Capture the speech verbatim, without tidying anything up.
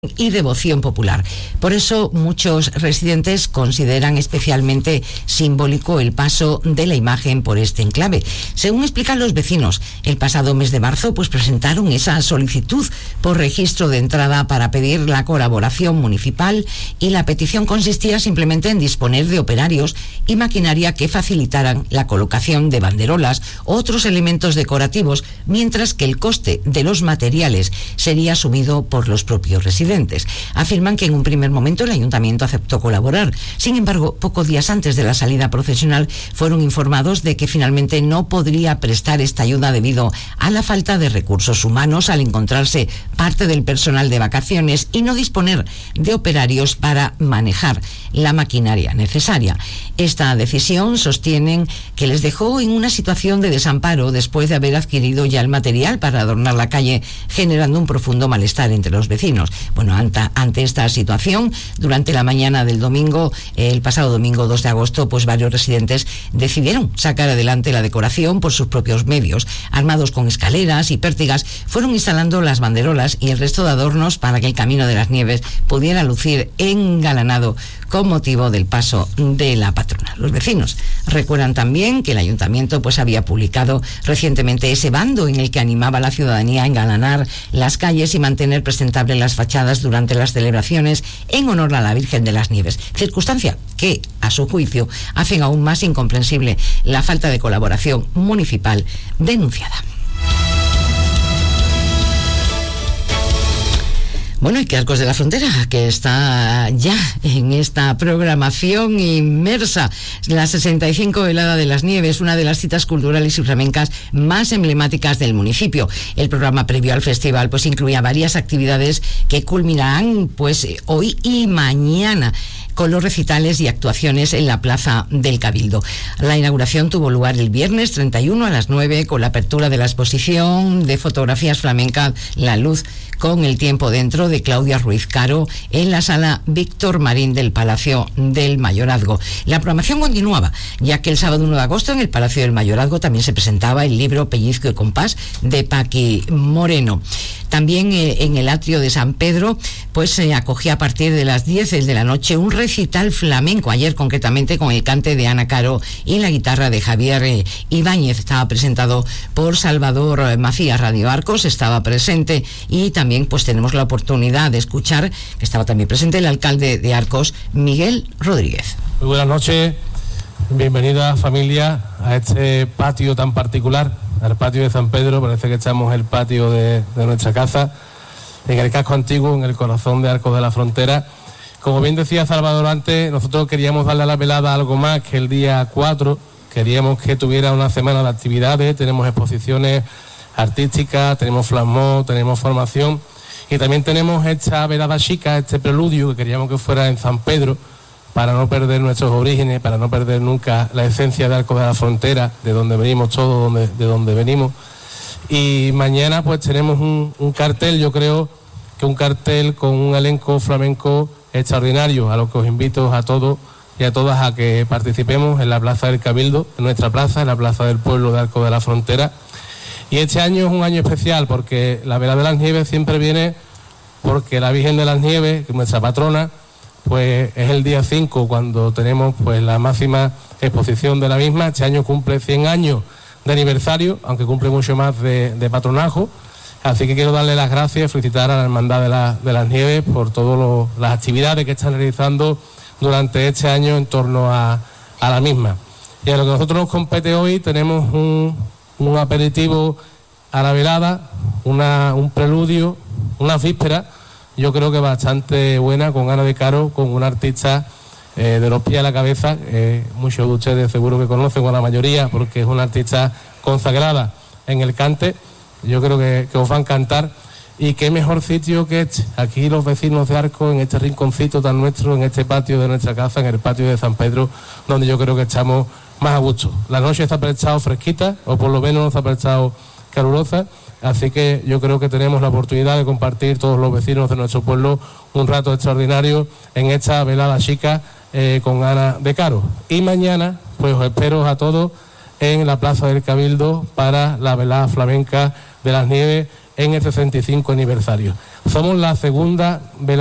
y devoción popular. Por eso muchos residentes consideran especialmente simbólico el paso de la imagen por este enclave. Según explican los vecinos, el pasado mes de marzo pues presentaron esa solicitud por registro de entrada para pedir la colaboración municipal, y la petición consistía simplemente en disponer de operarios y maquinaria que facilitaran la colocación de banderolas u otros elementos decorativos, mientras que el coste de los materiales sería asumido por los propios residentes. Afirman que en un primer momento el ayuntamiento aceptó colaborar. Sin embargo, pocos días antes de la salida procesional fueron informados de que finalmente no podría prestar esta ayuda debido a la falta de recursos humanos, al encontrarse parte del personal de vacaciones y no disponer de operarios para manejar la maquinaria necesaria. Esta decisión sostienen que les dejó en una situación de desamparo después de haber adquirido ya el material para adornar la calle, generando un profundo malestar entre los vecinos. Bueno, ante, ante esta situación, durante la mañana del domingo, el pasado domingo dos de agosto, pues varios residentes decidieron sacar adelante la decoración por sus propios medios. Armados con escaleras y pértigas, fueron instalando las banderolas y el resto de adornos para que el Camino de las Nieves pudiera lucir engalanado con motivo del paso de la patrona. Los vecinos recuerdan también que el ayuntamiento pues había publicado recientemente ese bando en el que animaba a la ciudadanía a engalanar las calles y mantener presentables las fachadas durante las celebraciones en honor a la Virgen de las Nieves, circunstancia que, a su juicio, hacen aún más incomprensible la falta de colaboración municipal denunciada. Bueno, y que Arcos de la Frontera, que está ya en esta programación inmersa, la sesenta y cinco Velada de las Nieves, una de las citas culturales y flamencas más emblemáticas del municipio. El programa previo al festival pues incluía varias actividades que culminarán pues hoy y mañana, con los recitales y actuaciones en la Plaza del Cabildo. La inauguración tuvo lugar el viernes treinta y uno a las nueve, con la apertura de la exposición de fotografías flamencas La Luz con el Tiempo Dentro, de Claudia Ruiz Caro, en la sala Víctor Marín del Palacio del Mayorazgo. La programación continuaba, ya que el sábado uno de agosto en el Palacio del Mayorazgo también se presentaba el libro Pellizco y Compás de Paqui Moreno. También eh, en el atrio de San Pedro pues se eh, acogía a partir de las diez de la noche un recital flamenco, ayer concretamente con el cante de Ana Caro y la guitarra de Javier eh, Ibáñez. Estaba presentado por Salvador eh, Macías. Radio Arcos estaba presente, y también pues tenemos la oportunidad de escuchar que estaba también presente el alcalde de Arcos, Miguel Rodríguez. Muy buenas noches, bienvenida familia a este patio tan particular, al patio de San Pedro. Parece que echamos el patio de, de nuestra casa, en el casco antiguo, en el corazón de Arcos de la Frontera. Como bien decía Salvador antes, nosotros queríamos darle a la velada algo más que el día cuatro, queríamos que tuviera una semana de actividades. Tenemos exposiciones artísticas, tenemos flasmó, tenemos formación, y también tenemos esta velada chica, este preludio que queríamos que fuera en San Pedro, para no perder nuestros orígenes, para no perder nunca la esencia de Arcos de la Frontera, de donde venimos todos, donde, de donde venimos. Y mañana pues tenemos un, un cartel, yo creo que un cartel con un elenco flamenco extraordinario, a lo que os invito a todos y a todas a que participemos en la Plaza del Cabildo, en nuestra plaza, en la Plaza del Pueblo de Arcos de la Frontera. Y este año es un año especial porque la Velada de las Nieves siempre viene porque la Virgen de las Nieves, que es nuestra patrona, pues es el día cinco cuando tenemos pues la máxima exposición de la misma. Este año cumple cien años de aniversario, aunque cumple mucho más de, de patronajo. Así que quiero darle las gracias, felicitar a la Hermandad de, la, de las Nieves por todas las actividades que están realizando durante este año en torno a, a la misma. Y a lo que a nosotros nos compete hoy, tenemos un... un aperitivo a la velada, una, un preludio, una víspera, yo creo que bastante buena, con Ana de Caro, con una artista eh, de los pies a la cabeza, eh, muchos de ustedes seguro que conocen, o la mayoría, porque es una artista consagrada en el cante. Yo creo que, que os va a encantar, y qué mejor sitio que este, aquí los vecinos de Arcos, en este rinconcito tan nuestro, en este patio de nuestra casa, en el patio de San Pedro, donde yo creo que estamos más a gusto. La noche está prestado fresquita, o por lo menos está prestado calurosa, así que yo creo que tenemos la oportunidad de compartir todos los vecinos de nuestro pueblo un rato extraordinario en esta velada chica eh, con Ana de Caro. Y mañana pues os espero a todos en la Plaza del Cabildo para la velada flamenca de las Nieves, en el sesenta y cinco aniversario. Somos la segunda velada